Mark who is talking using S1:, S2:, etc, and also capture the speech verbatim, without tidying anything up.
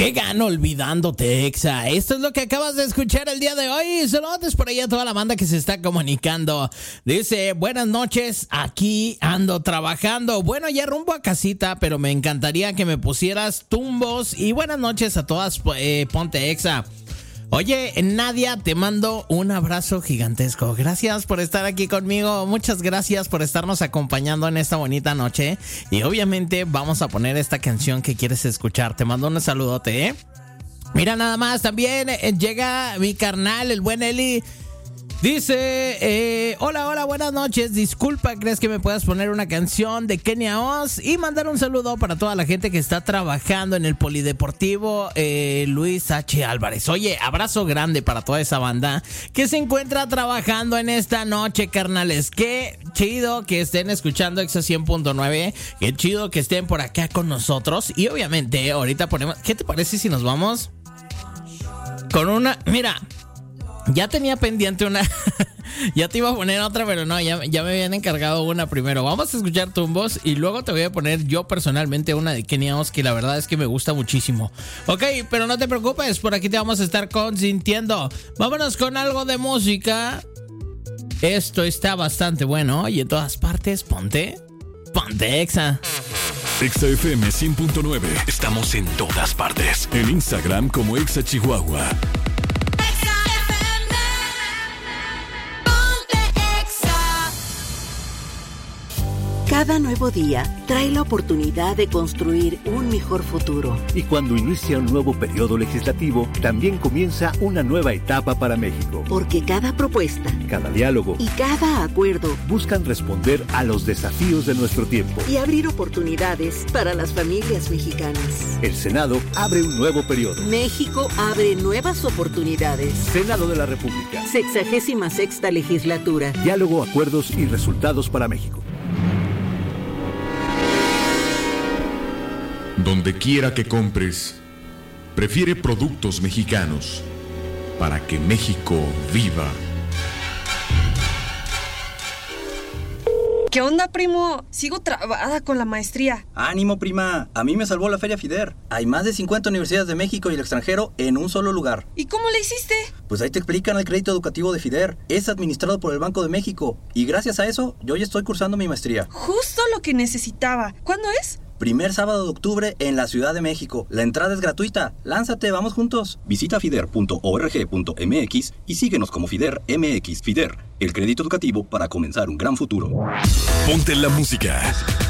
S1: Llegan olvidándote, Exa. Esto es lo que acabas de escuchar el día de hoy. Saludos por ahí a toda la banda que se está comunicando. Dice, buenas noches, aquí ando trabajando. Bueno, ya rumbo a casita, pero me encantaría que me pusieras tumbos. Y buenas noches a todas, eh, ponte Exa. Oye, Nadia, te mando un abrazo gigantesco. Gracias por estar aquí conmigo. Muchas gracias por estarnos acompañando en esta bonita noche. Y obviamente vamos a poner esta canción que quieres escuchar. Te mando un saludote, ¿eh? Mira nada más, también eh, llega mi carnal, el buen Eli. Dice, eh, hola, hola, buenas noches. Disculpa, ¿crees que me puedas poner una canción de Kenia Oz? Y mandar un saludo para toda la gente que está trabajando en el Polideportivo eh, Luis H. Álvarez. Oye, abrazo grande para toda esa banda que se encuentra trabajando en esta noche, carnales. Qué chido que estén escuchando Exa cien punto nueve. Qué chido que estén por acá con nosotros. Y obviamente ahorita ponemos... ¿Qué te parece si nos vamos con una... Mira... Ya tenía pendiente una... Ya te iba a poner otra, pero no, ya, ya me habían encargado una primero. Vamos a escuchar tumbos y luego te voy a poner yo personalmente una de Kenia Oz, que la verdad es que me gusta muchísimo. Ok, pero no te preocupes, por aquí te vamos a estar consintiendo. Vámonos con algo de música. Esto está bastante bueno y en todas partes, ponte... Ponte Exa.
S2: Exa F M cien punto nueve. Estamos en todas partes. En Instagram como Exa Chihuahua.
S3: Cada nuevo día trae la oportunidad de construir un mejor futuro.
S4: Y cuando inicia un nuevo periodo legislativo, también comienza una nueva etapa para México.
S3: Porque cada propuesta,
S4: cada diálogo
S3: y cada acuerdo
S4: buscan responder a los desafíos de nuestro tiempo
S3: y abrir oportunidades para las familias mexicanas.
S4: El Senado abre un nuevo periodo.
S3: México abre nuevas oportunidades.
S4: Senado de la República.
S3: Sexagésima sexta legislatura.
S4: Diálogo, acuerdos y resultados para México.
S5: Donde quiera que compres, prefiere productos mexicanos para que México viva.
S6: ¿Qué onda, primo? Sigo trabada con la maestría.
S7: ¡Ánimo, prima! A mí me salvó la Feria FIDER. Hay más de cincuenta universidades de México y el extranjero en un solo lugar.
S6: ¿Y cómo le hiciste?
S7: Pues ahí te explican el crédito educativo de FIDER. Es administrado por el Banco de México. Y gracias a eso, yo ya estoy cursando mi maestría.
S6: Justo lo que necesitaba. ¿Cuándo es?
S7: Primer sábado de octubre en la Ciudad de México. La entrada es gratuita. Lánzate, vamos juntos. Visita fider punto org punto m x y síguenos como FIDER M X. FIDER, el crédito educativo para comenzar un gran futuro.
S2: Ponte la música.